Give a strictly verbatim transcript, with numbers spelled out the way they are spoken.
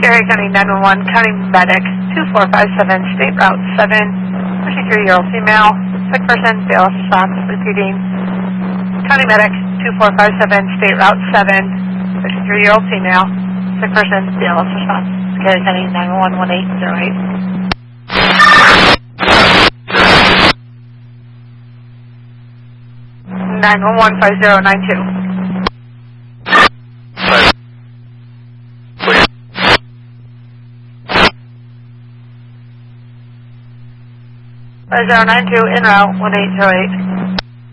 Carey County nine one one, County Medic two four five seven, State Route seven, fifty-three-year-old female, sick person, bailiff response, repeating. County Medic two four five seven, State Route seven, fifty-three-year-old female, sick person, bailiff response. Carey County nine one one, one eight zero eight. nine one one, five zero nine two. five zero nine two, en route, one eight zero eight.